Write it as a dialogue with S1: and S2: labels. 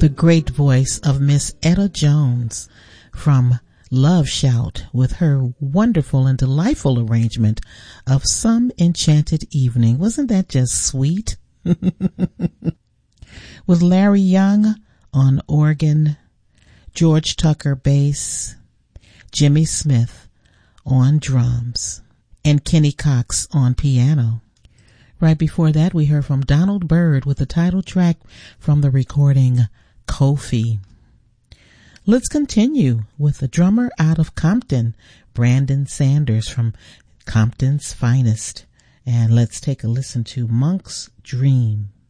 S1: the great voice of Miss Etta Jones from Love Shout with her wonderful and delightful arrangement of Some Enchanted Evening. Wasn't that just sweet? With Larry Young on organ, George Tucker bass, Jimmy Smith on drums, and Kenny Cox on piano. Right before that, we heard from Donald Byrd with the title track from the recording Kofi. Let's continue with the drummer out of Compton, Brandon Sanders from Compton's Finest. And let's take a listen to Monk's Dream.